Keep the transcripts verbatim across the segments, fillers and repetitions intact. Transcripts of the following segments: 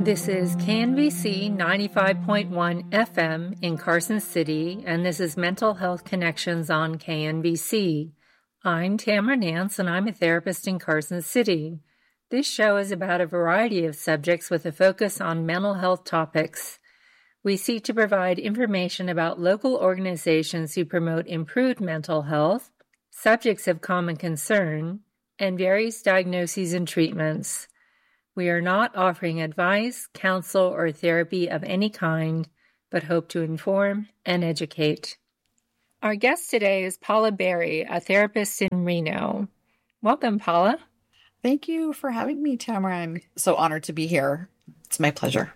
This is K N V C ninety-five point one F M in Carson City, and this is Mental Health Connections on K N V C. I'm Tamara Nance, and I'm a therapist in Carson City. This show is about a variety of subjects with a focus on mental health topics. We seek to provide information about local organizations who promote improved mental health, subjects of common concern, and various diagnoses and treatments. We are not offering advice, counsel, or therapy of any kind, but hope to inform and educate. Our guest today is Paula Berry, a therapist in Reno. Welcome, Paula. Thank you for having me, Tamara. I'm so honored to be here. It's my pleasure.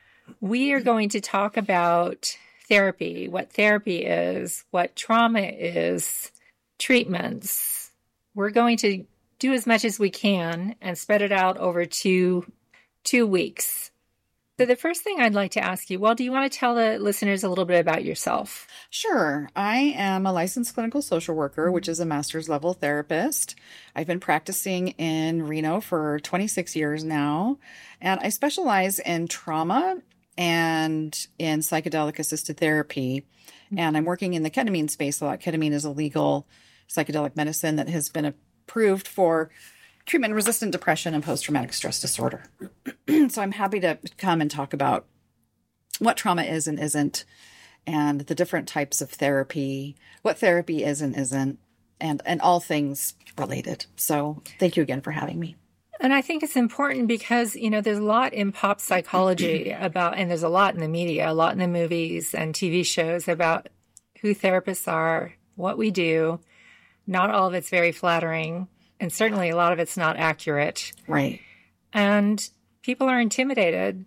We are going to talk about therapy, what therapy is, what trauma is, treatments. We're going to do as much as we can and spread it out over two, two weeks. So the first thing I'd like to ask you, well, do you want to tell the listeners a little bit about yourself? Sure. I am a licensed clinical social worker, which is a master's level therapist. I've been practicing in Reno for twenty-six years now, and I specialize in trauma and in psychedelic assisted therapy. And I'm working in the ketamine space a lot. Ketamine is a legal psychedelic medicine that has been approved for treatment-resistant depression and post-traumatic stress disorder. So I'm happy to come and talk about what trauma is and isn't, and the different types of therapy, what therapy is and isn't, and, and all things related. So thank you again for having me. And I think it's important because, you know, there's a lot in pop psychology about, and there's a lot in the media, a lot in the movies and T V shows about who therapists are, what we do. Not all of it's very flattering, and certainly a lot of it's not accurate. Right. And people are intimidated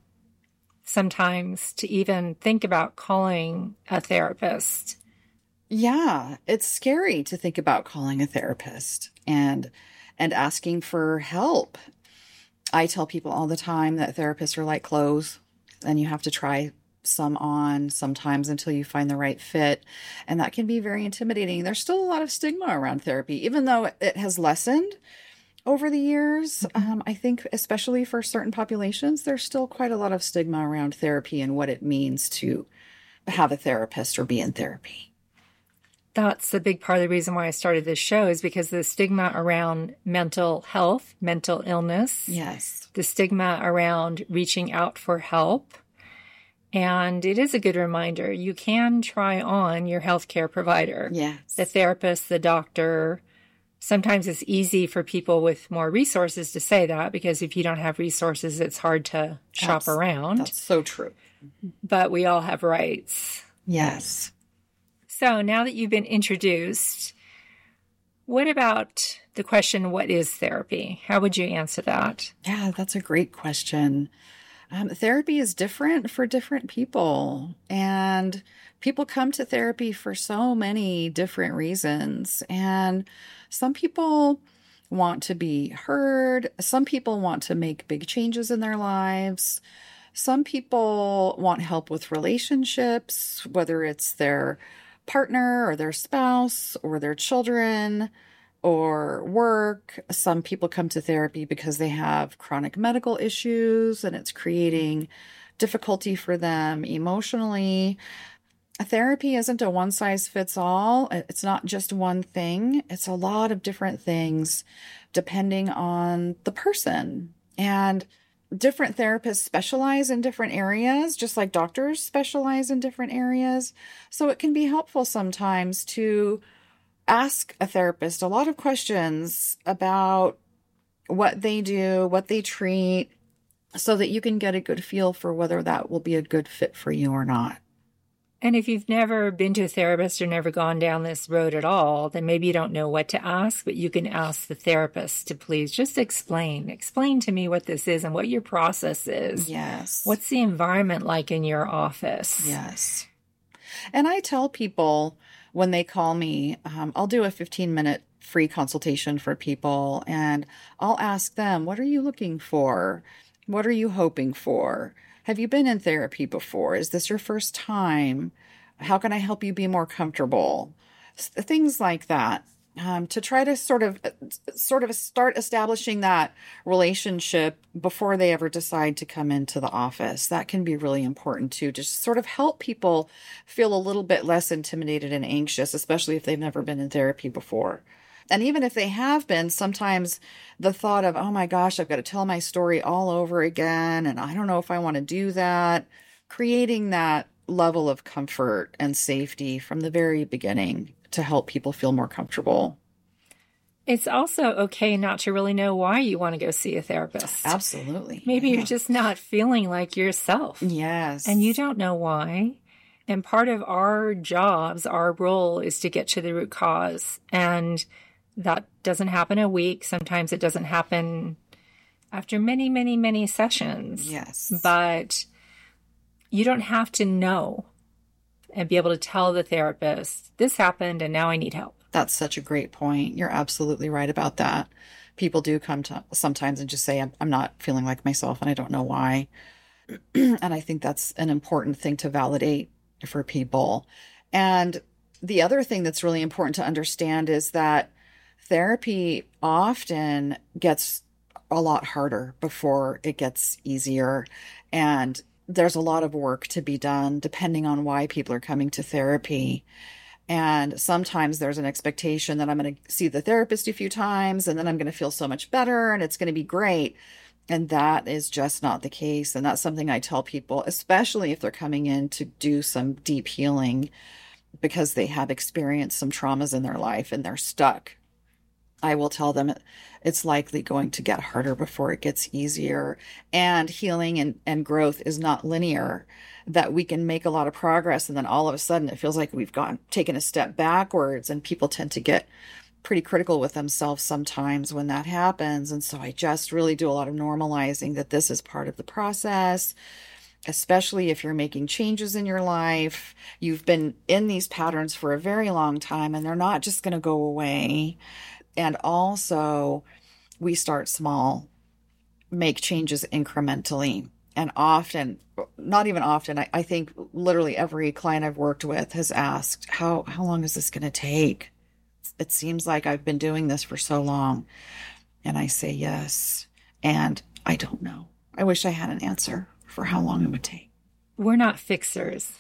sometimes to even think about calling a therapist. Yeah, it's scary to think about calling a therapist and and asking for help. I tell people all the time that therapists are like clothes, and you have to try some on sometimes until you find the right fit. And that can be very intimidating. There's still a lot of stigma around therapy, even though it has lessened over the years. Um, I think especially for certain populations, there's still quite a lot of stigma around therapy and what it means to have a therapist or be in therapy. That's a big part of the reason why I started this show, is because the stigma around mental health, mental illness. Yes. The stigma around reaching out for help. And it is a good reminder. You can try on your healthcare provider. Yes. The therapist, the doctor. Sometimes it's easy for people with more resources to say that, because if you don't have resources, it's hard to shop that's, around. That's so true. But we all have rights. Yes. So now that you've been introduced, what about the question, what is therapy? How would you answer that? Yeah, that's a great question. Um, therapy is different for different people, and people come to therapy for so many different reasons. And some people want to be heard. Some people want to make big changes in their lives. Some people want help with relationships, whether it's their partner or their spouse or their children or work. Some people come to therapy because they have chronic medical issues and it's creating difficulty for them emotionally. Therapy isn't a one size fits all. It's not just one thing. It's a lot of different things depending on the person. And different therapists specialize in different areas, just like doctors specialize in different areas. So it can be helpful sometimes to ask a therapist a lot of questions about what they do, what they treat, so that you can get a good feel for whether that will be a good fit for you or not. And if you've never been to a therapist or never gone down this road at all, then maybe you don't know what to ask, but you can ask the therapist to please just explain. Explain to me what this is and what your process is. Yes. What's the environment like in your office? Yes. And I tell people when they call me, um, I'll do a fifteen minute free consultation for people, and I'll ask them, what are you looking for? What are you hoping for? Have you been in therapy before? Is this your first time? How can I help you be more comfortable? Things like that. um, to try to sort of sort of start establishing that relationship before they ever decide to come into the office. That can be really important too, to just sort of help people feel a little bit less intimidated and anxious, especially if they've never been in therapy before. And even if they have been, sometimes the thought of, oh my gosh, I've got to tell my story all over again, and I don't know if I want to do that, creating that level of comfort and safety from the very beginning to help people feel more comfortable. It's also okay not to really know why you want to go see a therapist. Absolutely. Maybe yeah. you're just not feeling like yourself. Yes. And you don't know why. And part of our jobs, our role is to get to the root cause. And that doesn't happen a week. Sometimes it doesn't happen after many, many, many sessions. Yes. But you don't have to know and be able to tell the therapist, this happened and now I need help. That's such a great point. You're absolutely right about that. People do come to sometimes and just say, I'm, I'm not feeling like myself and I don't know why. And I think that's an important thing to validate for people. And the other thing that's really important to understand is that therapy often gets a lot harder before it gets easier. And there's a lot of work to be done depending on why people are coming to therapy. And sometimes there's an expectation that I'm going to see the therapist a few times and then I'm going to feel so much better and it's going to be great. And that is just not the case. And that's something I tell people, especially if they're coming in to do some deep healing because they have experienced some traumas in their life and they're stuck. I will tell them it's likely going to get harder before it gets easier. And healing and, and growth is not linear, that we can make a lot of progress. And then all of a sudden it feels like we've gone, taken a step backwards, and people tend to get pretty critical with themselves sometimes when that happens. And so I just really do a lot of normalizing that this is part of the process, especially if you're making changes in your life. You've been in these patterns for a very long time and they're not just going to go away. And also, we start small, make changes incrementally. And often, not even often, I, I think literally every client I've worked with has asked, how, how long is this going to take? It seems like I've been doing this for so long. And I say yes. And I don't know. I wish I had an answer for how long it would take. We're not fixers.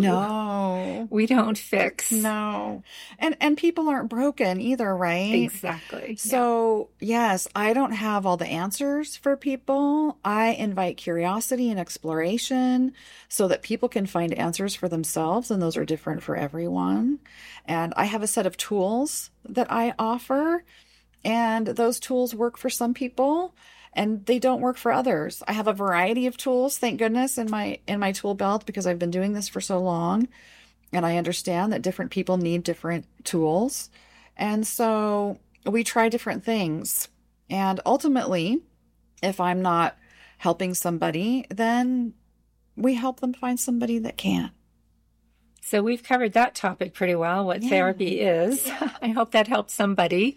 No. We don't fix. No. And and people aren't broken either, right? Exactly. So, yeah. Yes, I don't have all the answers for people. I invite curiosity and exploration so that people can find answers for themselves, and those are different for everyone. And I have a set of tools that I offer, and those tools work for some people and they don't work for others. I have a variety of tools, thank goodness, in my in my tool belt because I've been doing this for so long. And I understand that different people need different tools. And so we try different things. And ultimately, if I'm not helping somebody, then we help them find somebody that can. So we've covered that topic pretty well, what yeah. therapy is. I hope that helps somebody.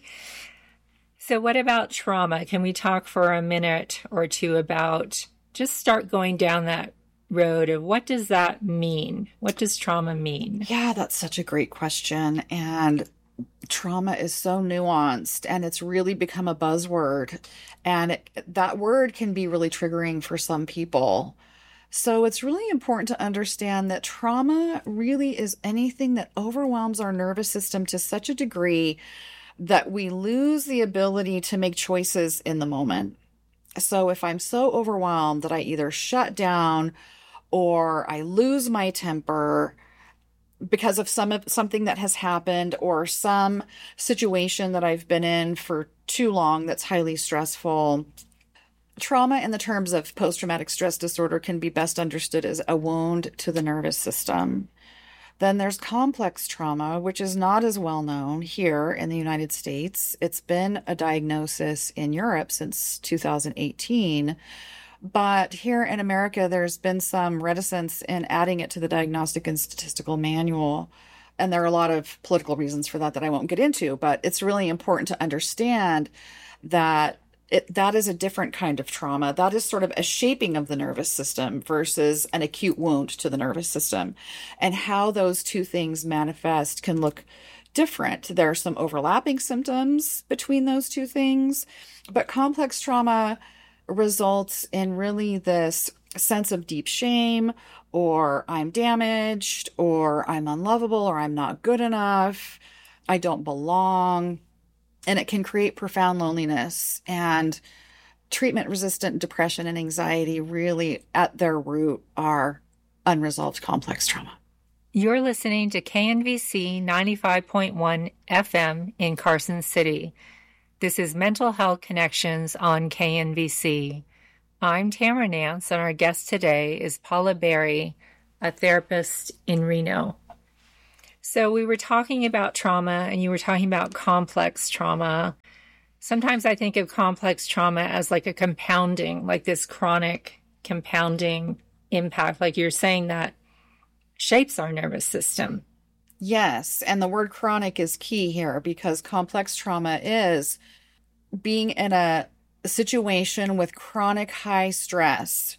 So what about trauma? Can we talk for a minute or two about, just start going down that road of what does that mean? What does trauma mean? Yeah, that's such a great question. And trauma is so nuanced and it's really become a buzzword. And it, that word can be really triggering for some people. So it's really important to understand that trauma really is anything that overwhelms our nervous system to such a degree that we lose the ability to make choices in the moment. So if I'm so overwhelmed that I either shut down or I lose my temper because of some something that has happened or some situation that I've been in for too long that's highly stressful. Trauma in the terms of post-traumatic stress disorder can be best understood as a wound to the nervous system. Then there's complex trauma, which is not as well known here in the United States. It's been a diagnosis in Europe since two thousand eighteen. But here in America, there's been some reticence in adding it to the Diagnostic and Statistical Manual. And there are a lot of political reasons for that that I won't get into. But it's really important to understand that It, that is a different kind of trauma. That is sort of a shaping of the nervous system versus an acute wound to the nervous system. And how those two things manifest can look different. There are some overlapping symptoms between those two things, but complex trauma results in really this sense of deep shame, or I'm damaged, or I'm unlovable, or I'm not good enough, I don't belong. And it can create profound loneliness, and treatment-resistant depression and anxiety really at their root are unresolved complex trauma. You're listening to K N V C ninety-five point one F M in Carson City. This is Mental Health Connections on K N V C. I'm Tamara Nance, and our guest today is Paula Berry, a therapist in Reno. So we were talking about trauma, and you were talking about complex trauma. Sometimes I think of complex trauma as like a compounding, like this chronic compounding impact, like you're saying, that shapes our nervous system. Yes, and the word chronic is key here, because complex trauma is being in a situation with chronic high stress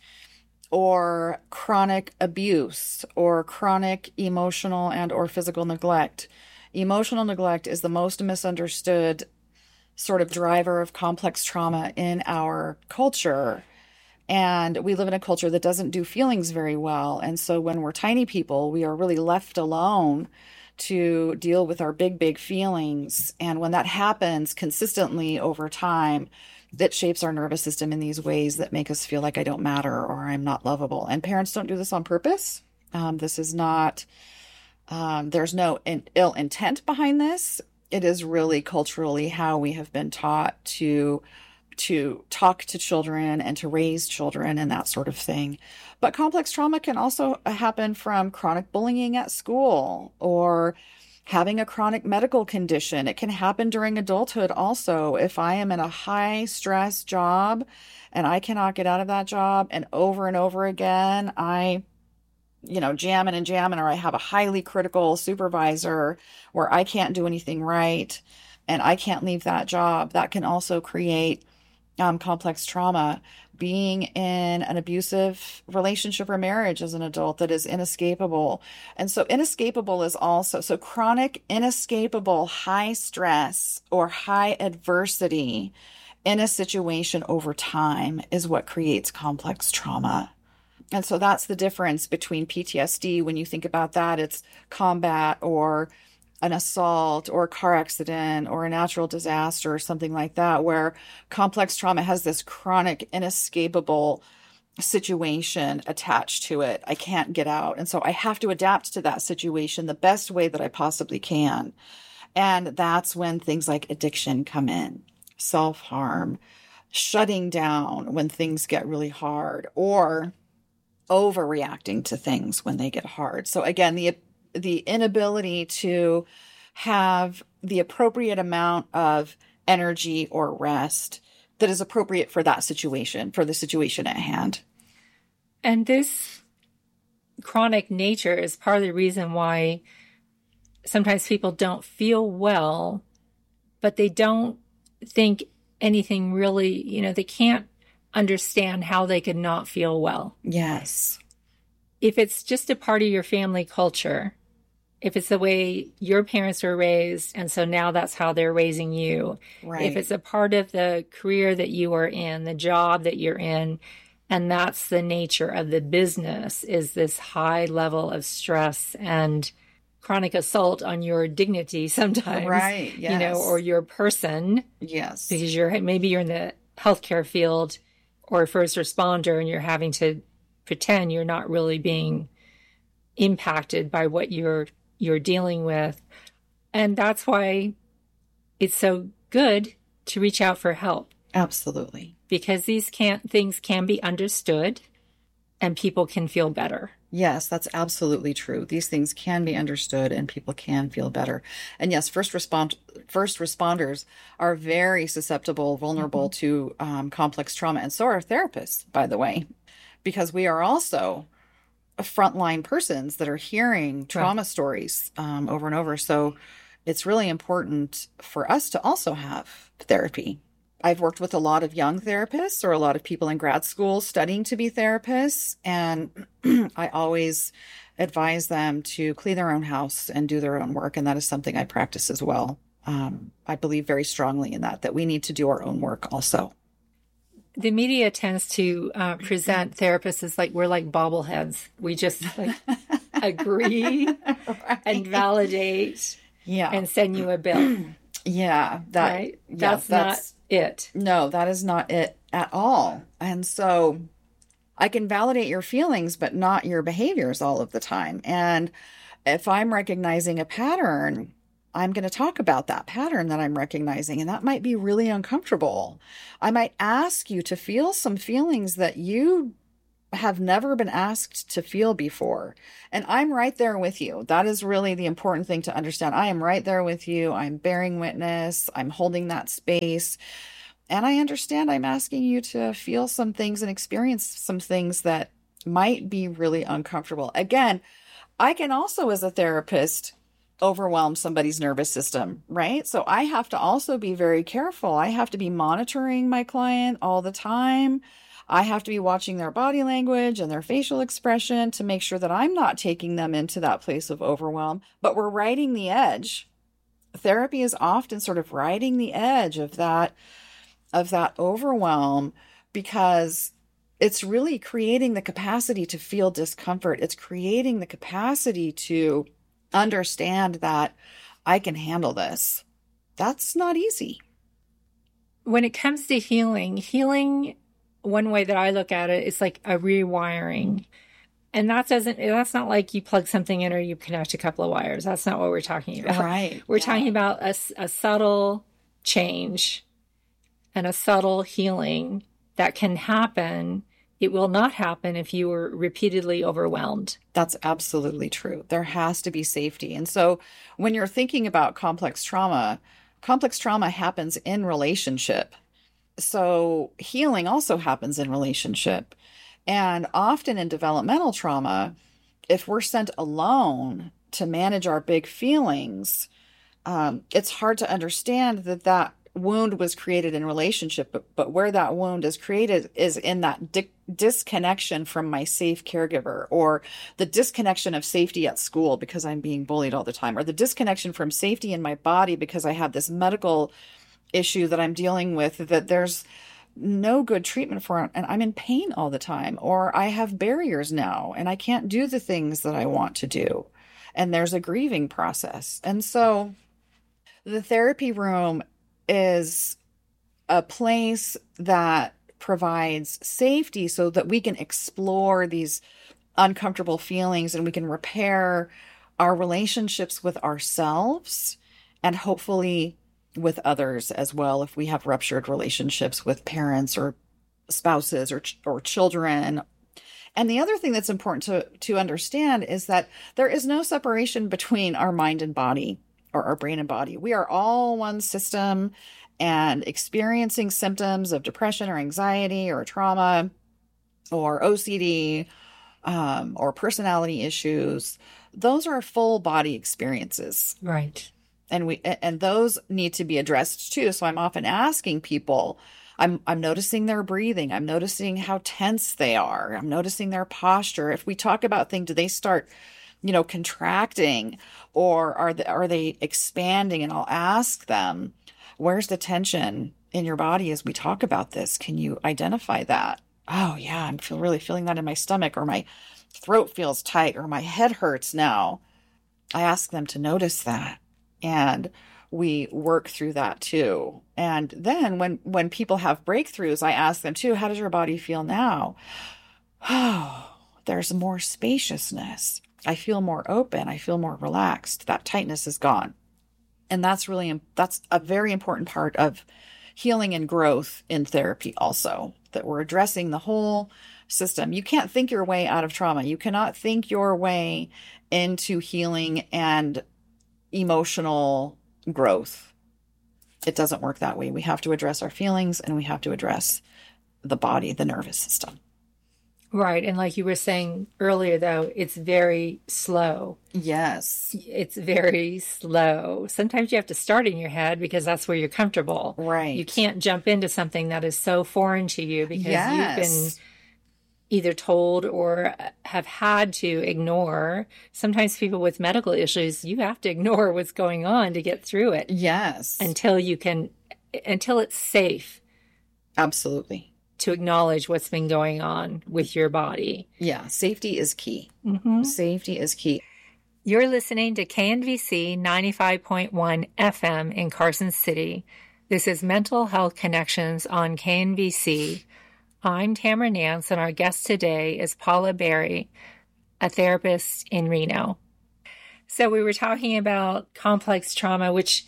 or chronic abuse or chronic emotional and or physical neglect. Emotional neglect is the most misunderstood sort of driver of complex trauma in our culture. And we live in a culture that doesn't do feelings very well. And so when we're tiny people, we are really left alone to deal with our big, big feelings. And when that happens consistently over time, that shapes our nervous system in these ways that make us feel like I don't matter or I'm not lovable. And parents don't do this on purpose. Um, this is not, um, there's no in, ill intent behind this. It is really culturally how we have been taught to to talk to children and to raise children and that sort of thing. But complex trauma can also happen from chronic bullying at school or having a chronic medical condition. It can happen during adulthood also. If I am in a high stress job and I cannot get out of that job, and over and over again, I, you know, jamming and jamming, or I have a highly critical supervisor where I can't do anything right and I can't leave that job, that can also create Um, complex trauma. Being in an abusive relationship or marriage as an adult that is inescapable. And so inescapable is also, so chronic, inescapable, high stress or high adversity in a situation over time is what creates complex trauma. And so that's the difference between P T S D. When you think about that, it's combat or an assault or a car accident or a natural disaster or something like that, where complex trauma has this chronic, inescapable situation attached to it. I can't get out. And so I have to adapt to that situation the best way that I possibly can. And that's when things like addiction come in, self-harm, shutting down when things get really hard, or overreacting to things when they get hard. So again, the the inability to have the appropriate amount of energy or rest that is appropriate for that situation, for the situation at hand. And this chronic nature is part of the reason why sometimes people don't feel well, but they don't think anything really, you know, they can't understand how they could not feel well. Yes. If it's just a part of your family culture, if it's the way your parents were raised, and so now that's how they're raising you. Right. If it's a part of the career that you are in, the job that you're in, and that's the nature of the business, is this high level of stress and chronic assault on your dignity sometimes. Right, yes. You know, or your person. Yes. Because you're maybe you're in the healthcare field or a first responder, and you're having to pretend you're not really being impacted by what you're you're dealing with. And that's why it's so good to reach out for help. Absolutely. Because these can things can be understood and people can feel better. Yes, that's absolutely true. These things can be understood and people can feel better. And yes, first respond first responders are very susceptible, vulnerable mm-hmm. to um, complex trauma. And so are therapists, by the way, because we are also frontline persons that are hearing trauma right. stories um, over and over. So it's really important for us to also have therapy. I've worked with a lot of young therapists or a lot of people in grad school studying to be therapists. And I always advise them to clean their own house and do their own work. And that is something I practice as well. Um, I believe very strongly in that, that we need to do our own work also. The media tends to uh, present therapists as like, we're like bobbleheads. We just like agree right. and validate yeah. and send you a bill. yeah. That, right? Yeah, that's, that's not it. No, that is not it at all. And so I can validate your feelings, but not your behaviors all of the time. And if I'm recognizing a pattern, I'm going to talk about that pattern that I'm recognizing, and that might be really uncomfortable. I might ask you to feel some feelings that you have never been asked to feel before. And I'm right there with you. That is really the important thing to understand. I am right there with you. I'm bearing witness. I'm holding that space. And I understand I'm asking you to feel some things and experience some things that might be really uncomfortable. Again, I can also, as a therapist, overwhelm somebody's nervous system, right? So I have to also be very careful. I have to be monitoring my client all the time. I have to be watching their body language and their facial expression to make sure that I'm not taking them into that place of overwhelm. But we're riding the edge. Therapy is often sort of riding the edge of that, of that overwhelm, because it's really creating the capacity to feel discomfort. It's creating the capacity to understand that I can handle this. That's not easy. When it comes to healing, healing, one way that I look at it is like a rewiring. And that doesn't, that's not like you plug something in or you connect a couple of wires. That's not what we're talking about. Right. We're yeah. talking about a, a subtle change and a subtle healing that can happen. It will not happen if you were repeatedly overwhelmed. That's absolutely true. There has to be safety. And so when you're thinking about complex trauma, complex trauma happens in relationship. So healing also happens in relationship. And often in developmental trauma, if we're sent alone to manage our big feelings, um, it's hard to understand that that wound was created in relationship, but, but where that wound is created is in that di- disconnection from my safe caregiver, or the disconnection of safety at school because I'm being bullied all the time, or the disconnection from safety in my body because I have this medical issue that I'm dealing with that there's no good treatment for, and I'm in pain all the time, or I have barriers now and I can't do the things that I want to do. And there's a grieving process. And so the therapy room is a place that provides safety so that we can explore these uncomfortable feelings and we can repair our relationships with ourselves and hopefully with others as well, if we have ruptured relationships with parents or spouses or ch- or children. And the other thing that's important to, to understand is that there is no separation between our mind and body, or our brain and body. We are all one system, and experiencing symptoms of depression or anxiety or trauma or O C D um, or personality issues, those are full body experiences. Right. And we and those need to be addressed too. So I'm often asking people, I'm I'm noticing their breathing. I'm noticing how tense they are. I'm noticing their posture. If we talk about things, do they start, you know, contracting, or are they, are they expanding? And I'll ask them, where's the tension in your body as we talk about this? Can you identify that? Oh yeah, I'm feel, really feeling that in my stomach, or my throat feels tight, or my head hurts now. I ask them to notice that. And we work through that too. And then when, when people have breakthroughs, I ask them too, how does your body feel now? Oh, there's more spaciousness. I feel more open. I feel more relaxed. That tightness is gone. And that's really, that's a very important part of healing and growth in therapy also, that we're addressing the whole system. You can't think your way out of trauma. You cannot think your way into healing and emotional growth. It doesn't work that way. We have to address our feelings, and we have to address the body, the nervous system. Right. And like you were saying earlier, though, it's very slow. Yes. It's very slow. Sometimes you have to start in your head because that's where you're comfortable. Right. You can't jump into something that is so foreign to you because yes. you've been either told or have had to ignore. Sometimes people with medical issues, you have to ignore what's going on to get through it. Yes. Until you can, until it's safe. Absolutely. To acknowledge what's been going on with your body. Yeah. Safety is key. Mm-hmm. Safety is key. You're listening to K N V C ninety-five point one F M in Carson City. This is Mental Health Connections on K N V C. I'm Tamara Nance, and our guest today is Paula Berry, a therapist in Reno. So we were talking about complex trauma, which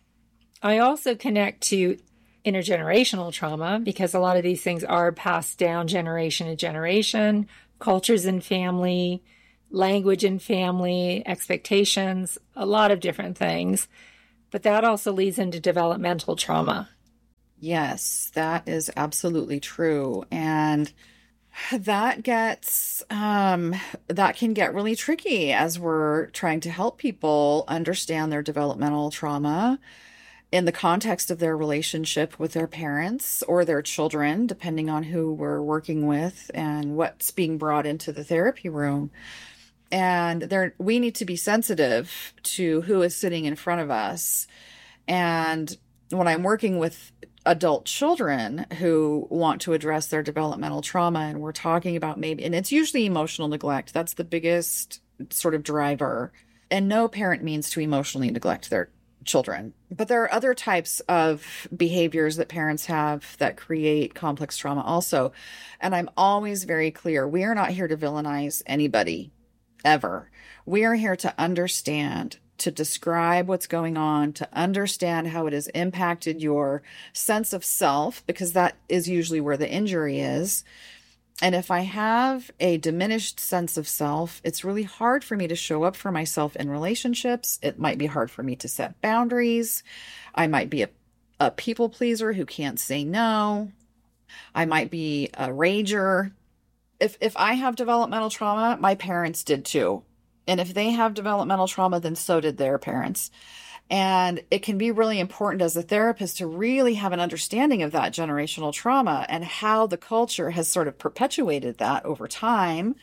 I also connect to intergenerational trauma, because a lot of these things are passed down generation to generation, cultures in family, language in family, expectations, a lot of different things. But that also leads into developmental trauma. Yes, that is absolutely true. And that gets, um, that can get really tricky as we're trying to help people understand their developmental trauma in the context of their relationship with their parents or their children, depending on who we're working with and what's being brought into the therapy room. And there, we need to be sensitive to who is sitting in front of us. And when I'm working with adult children who want to address their developmental trauma, and we're talking about maybe, and it's usually emotional neglect. That's the biggest sort of driver. And no parent means to emotionally neglect their children. But there are other types of behaviors that parents have that create complex trauma also. And I'm always very clear, we are not here to villainize anybody, ever. We are here to understand, to describe what's going on, to understand how it has impacted your sense of self, because that is usually where the injury is. And if I have a diminished sense of self, it's really hard for me to show up for myself in relationships. It might be hard for me to set boundaries. I might be a, a people pleaser who can't say no. I might be a rager. If if I have developmental trauma, my parents did too. And if they have developmental trauma, then so did their parents. And it can be really important as a therapist to really have an understanding of that generational trauma and how the culture has sort of perpetuated that over time,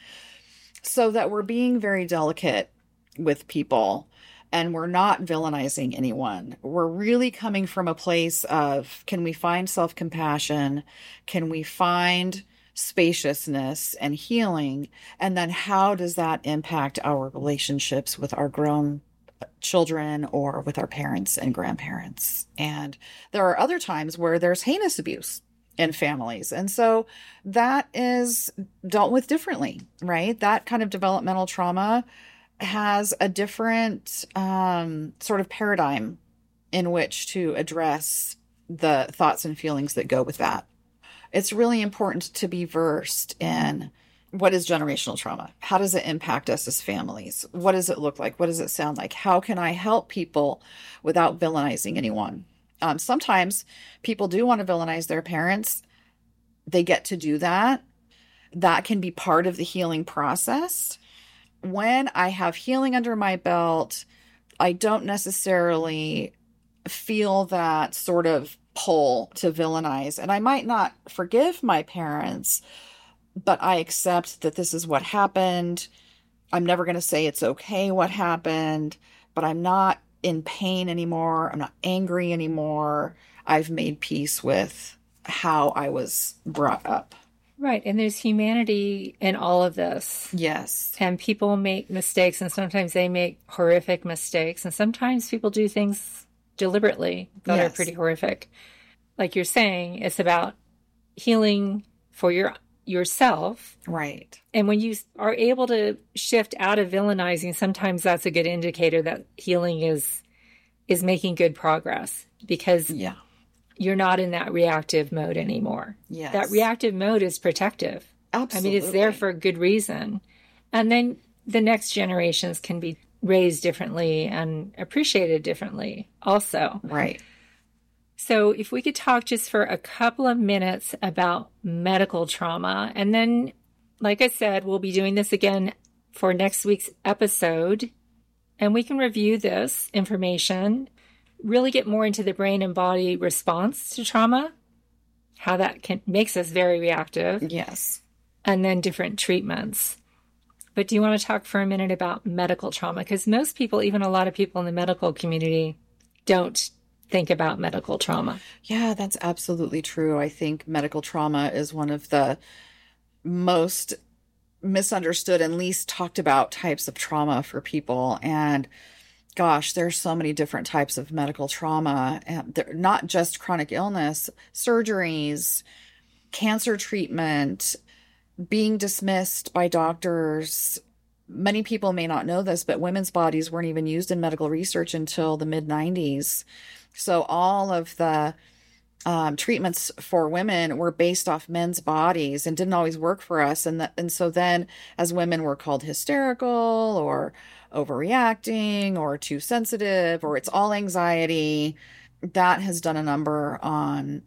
so that we're being very delicate with people and we're not villainizing anyone. We're really coming from a place of, can we find self-compassion? Can we find spaciousness and healing? And then how does that impact our relationships with our grown children or with our parents and grandparents? And there are other times where there's heinous abuse in families. And so that is dealt with differently, right? That kind of developmental trauma has a different um, sort of paradigm in which to address the thoughts and feelings that go with that. It's really important to be versed in what is generational trauma? How does it impact us as families? What does it look like? What does it sound like? How can I help people without villainizing anyone? Um, sometimes people do want to villainize their parents. They get to do that. That can be part of the healing process. When I have healing under my belt, I don't necessarily feel that sort of pull to villainize. And I might not forgive my parents, but I accept that this is what happened. I'm never going to say it's okay what happened, but I'm not in pain anymore. I'm not angry anymore. I've made peace with how I was brought up. Right. And there's humanity in all of this. Yes. And people make mistakes, and sometimes they make horrific mistakes. And sometimes people do things deliberately that yes. are pretty horrific. Like you're saying, it's about healing for your yourself. Right. And when you are able to shift out of villainizing, sometimes that's a good indicator that healing is is making good progress, because yeah. you're not in that reactive mode anymore. Yes. That reactive mode is protective. Absolutely. I mean, it's there for a good reason. And then the next generations can be raised differently and appreciated differently also. Right. So if we could talk just for a couple of minutes about medical trauma, and then, like I said, we'll be doing this again for next week's episode, and we can review this information, really get more into the brain and body response to trauma, how that can makes us very reactive. Yes. and then different treatments. But do you want to talk for a minute about medical trauma? Because most people, even a lot of people in the medical community, don't think about medical trauma. Yeah, that's absolutely true. I think medical trauma is one of the most misunderstood and least talked about types of trauma for people. And gosh, there's so many different types of medical trauma, and they're not just chronic illness, surgeries, cancer treatment, being dismissed by doctors. Many people may not know this, but women's bodies weren't even used in medical research until the mid nineties. So all of the um, treatments for women were based off men's bodies and didn't always work for us. And that, and so then as women were called hysterical or overreacting or too sensitive or it's all anxiety, that has done a number on